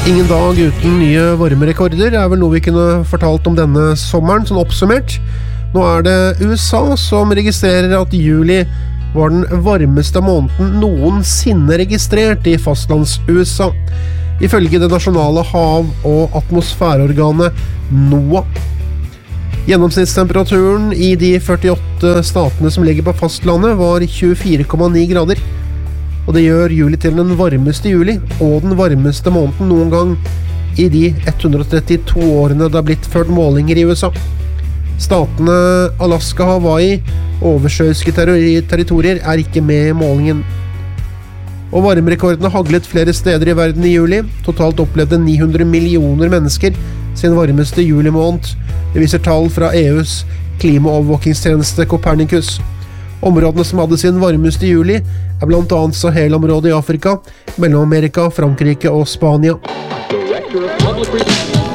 Ingen dag uten nye varmerekorder vel noe vi kunne fortalt om denne sommeren, sånn oppsummert. Nå det USA som registrerer at juli var den varmeste måneden noensinne registrert I fastlands-USA, ifølge det nasjonale hav- og atmosfæreorganet NOAA. Gjennomsnittstemperaturen I de 48 statene som ligger på fastlandet var 24,9 grader. Og det gjør juli til den varmeste juli, og den varmeste måneden noen gang I de 132 årene det blitt ført målinger I USA. Statene Alaska, Hawaii og oversjøiske territorier ikke med I målingen. Og varmerekordene haglet flere steder I verden I juli. Totalt opplevde 900 millioner mennesker sin varmeste julimåned. Det viser tall fra EUs klimaovervåkingstjeneste Copernicus. Områdene som hadde sin varmeste juli blant annet Sahel-området I Afrika, Mellom-Amerika, Frankrike og Spania.